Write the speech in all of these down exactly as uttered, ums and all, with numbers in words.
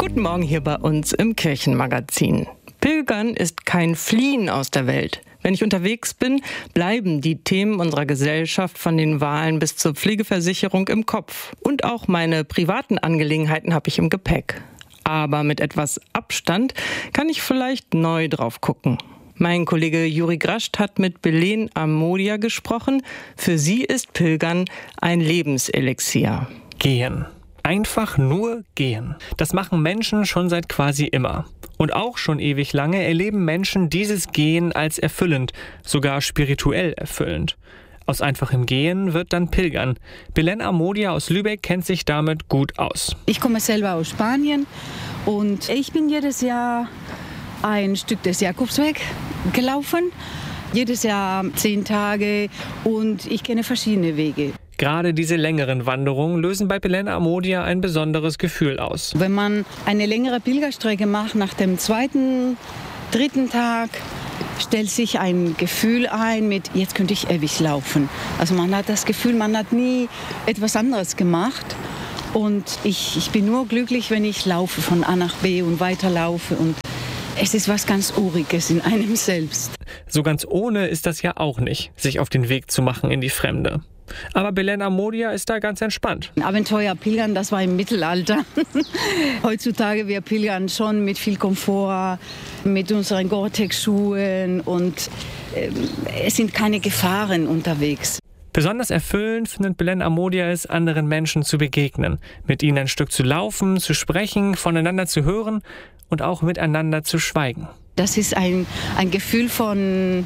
Guten Morgen hier bei uns im Kirchenmagazin. Pilgern ist kein Fliehen aus der Welt. Wenn ich unterwegs bin, bleiben die Themen unserer Gesellschaft von den Wahlen bis zur Pflegeversicherung im Kopf. Und auch meine privaten Angelegenheiten habe ich im Gepäck. Aber mit etwas Abstand kann ich vielleicht neu drauf gucken. Mein Kollege Juri Grascht hat mit Belen Amodia gesprochen. Für sie ist Pilgern ein Lebenselixier. Gehen. Einfach nur gehen. Das machen Menschen schon seit quasi immer. Und auch schon ewig lange erleben Menschen dieses Gehen als erfüllend, sogar spirituell erfüllend. Aus einfachem Gehen wird dann Pilgern. Belen Amodia aus Lübeck kennt sich damit gut aus. Ich komme selber aus Spanien und ich bin jedes Jahr ein Stück des Jakobsweg gelaufen. Jedes Jahr zehn Tage und ich kenne verschiedene Wege. Gerade diese längeren Wanderungen lösen bei Belen Amodia ein besonderes Gefühl aus. Wenn man eine längere Pilgerstrecke macht, nach dem zweiten, dritten Tag, stellt sich ein Gefühl ein mit, jetzt könnte ich ewig laufen. Also man hat das Gefühl, man hat nie etwas anderes gemacht. Und ich, ich bin nur glücklich, wenn ich laufe von A nach B und weiterlaufe. Und es ist was ganz Uriges in einem selbst. So ganz ohne ist das ja auch nicht, sich auf den Weg zu machen in die Fremde. Aber Belen Amodia ist da ganz entspannt. Abenteuer pilgern, das war im Mittelalter. Heutzutage wir pilgern schon mit viel Komfort, mit unseren Gore-Tex-Schuhen und äh, es sind keine Gefahren unterwegs. Besonders erfüllend findet Belen Amodia es, anderen Menschen zu begegnen, mit ihnen ein Stück zu laufen, zu sprechen, voneinander zu hören und auch miteinander zu schweigen. Das ist ein, ein Gefühl von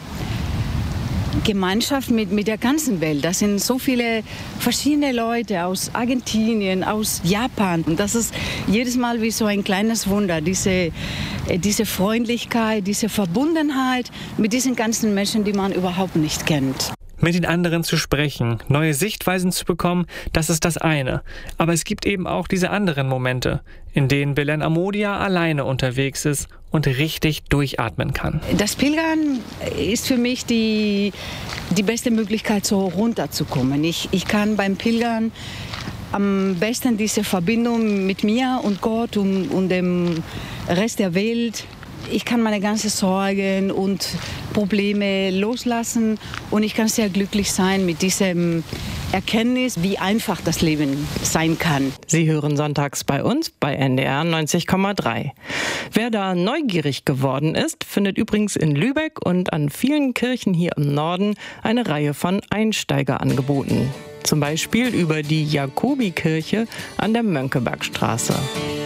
Gemeinschaft mit, mit der ganzen Welt. Das sind so viele verschiedene Leute aus Argentinien, aus Japan. Und das ist jedes Mal wie so ein kleines Wunder, diese, diese Freundlichkeit, diese Verbundenheit mit diesen ganzen Menschen, die man überhaupt nicht kennt. Mit den anderen zu sprechen, neue Sichtweisen zu bekommen, das ist das eine. Aber es gibt eben auch diese anderen Momente, in denen Belen Amodia alleine unterwegs ist und richtig durchatmen kann. Das Pilgern ist für mich die, die beste Möglichkeit, so runterzukommen. Ich, ich kann beim Pilgern am besten diese Verbindung mit mir und Gott und, und dem Rest der Welt. Ich kann meine ganzen Sorgen und Probleme loslassen und ich kann sehr glücklich sein mit diesem Erkenntnis, wie einfach das Leben sein kann. Sie hören sonntags bei uns bei N D R neunzig Komma drei. Wer da neugierig geworden ist, findet übrigens in Lübeck und an vielen Kirchen hier im Norden eine Reihe von Einsteigerangeboten. Zum Beispiel über die Jakobikirche an der Mönckebergstraße.